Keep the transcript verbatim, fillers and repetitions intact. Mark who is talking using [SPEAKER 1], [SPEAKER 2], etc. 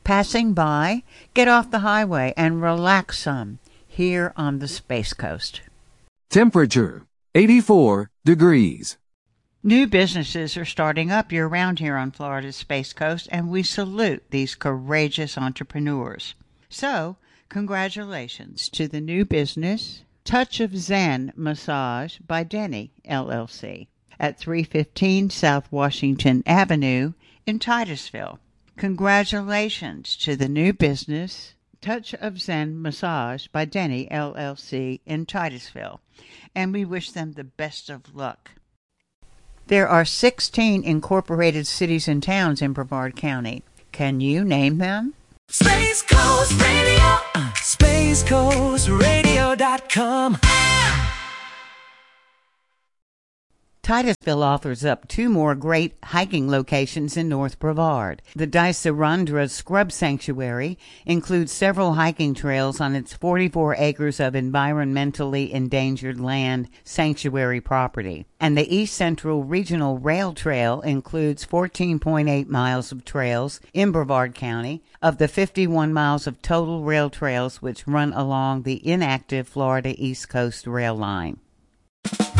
[SPEAKER 1] Passing by, get off the highway and relax some here on the Space Coast.
[SPEAKER 2] Temperature, eighty-four degrees.
[SPEAKER 1] New businesses are starting up year-round here on Florida's Space Coast, and we salute these courageous entrepreneurs. So, congratulations to the new business, Touch of Zen Massage by Denny, L L C, at three fifteen South Washington Avenue in Titusville. Congratulations to the new business, Touch of Zen Massage by Denny, L L C, in Titusville, and we wish them the best of luck. There are sixteen incorporated cities and towns in Brevard County. Can you name them?
[SPEAKER 3] Space Coast Radio, uh, space coast radio dot com.
[SPEAKER 1] Titusville offers up two more great hiking locations in North Brevard. The Dicerandra Scrub Sanctuary includes several hiking trails on its forty-four acres of environmentally endangered land sanctuary property. And the East Central Regional Rail Trail includes fourteen point eight miles of trails in Brevard County of the fifty-one miles of total rail trails which run along the inactive Florida East Coast Rail Line.